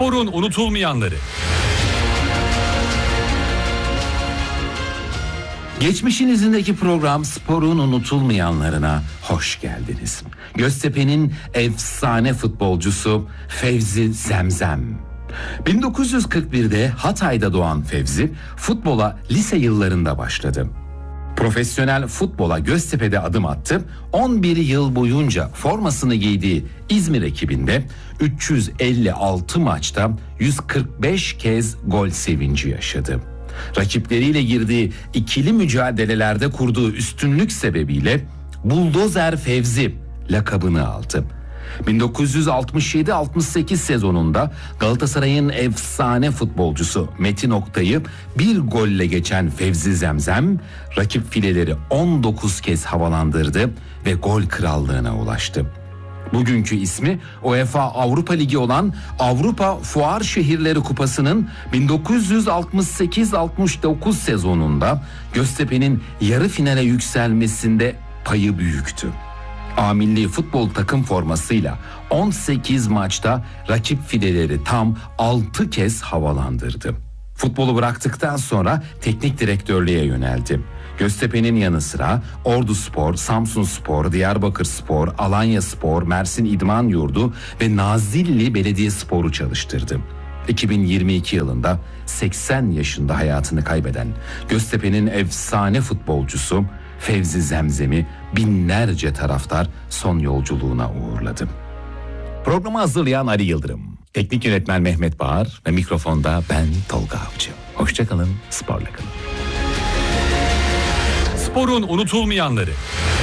Sporun unutulmayanları. Geçmişin izindeki program Spor'un unutulmayanlarına hoş geldiniz. Göztepe'nin efsane futbolcusu Fevzi Zemzem. 1941'de Hatay'da doğan Fevzi futbola lise yıllarında başladı. Profesyonel futbola Göztepe'de adım attı. 11 yıl boyunca formasını giydiği İzmir ekibinde 356 maçta 145 kez gol sevinci yaşadı. Rakipleriyle girdiği ikili mücadelelerde kurduğu üstünlük sebebiyle Buldozer Fevzi lakabını aldı. 1967-68 sezonunda Galatasaray'ın efsane futbolcusu Metin Oktay'ı bir golle geçen Fevzi Zemzem rakip fileleri 19 kez havalandırdı ve gol krallığına ulaştı. Bugünkü ismi UEFA Avrupa Ligi olan Avrupa Fuar Şehirleri Kupası'nın 1968-69 sezonunda Göztepe'nin yarı finale yükselmesinde payı büyüktü. A milli futbol takım formasıyla 18 maçta rakip fileleri tam 6 kez havalandırdı. Futbolu bıraktıktan sonra teknik direktörlüğe yöneldi. Göztepe'nin yanı sıra Orduspor, Samsunspor, Diyarbakırspor, Alanyaspor, Mersin İdman Yurdu ve Nazilli Belediyespor'u çalıştırdı. 2022 yılında 80 yaşında hayatını kaybeden Göztepe'nin efsane futbolcusu Fevzi Zemzem'i binlerce taraftar son yolculuğuna uğurladı. Programı hazırlayan Ali Yıldırım, teknik yönetmen Mehmet Bağır ve mikrofonda ben Tolga Avcı. Hoşça kalın, sporla kalın. Sporun unutulmayanları.